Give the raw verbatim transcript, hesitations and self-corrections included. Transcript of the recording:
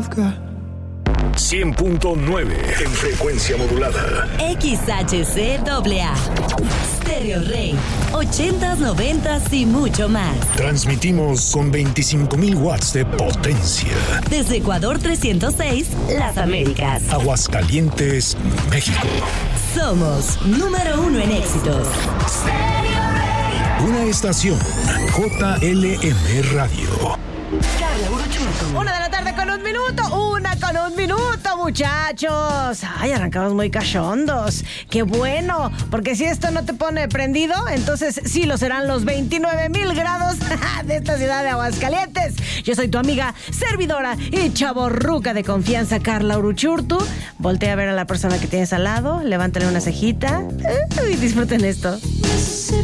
I've got. cien punto nueve en frecuencia modulada. X H C A A. Stereo Rey. ochentas, noventas y mucho más. Transmitimos con veinticinco mil watts de potencia. Desde Ecuador trescientos seis, Las Américas. Aguascalientes, México. Somos número uno en éxitos. Stereo Rey. Una estación J L M Radio. Carla Uruchurtu. Una de la tarde con un minuto. Una con un minuto, muchachos. Ay, arrancamos muy cachondos. Qué bueno, porque si esto no te pone prendido, entonces sí lo serán los veintinueve mil grados de esta ciudad de Aguascalientes. Yo soy tu amiga, servidora y chavorruca de confianza, Carla Uruchurtu. Voltea a ver a la persona que tienes al lado, levántale una cejita y disfruten esto.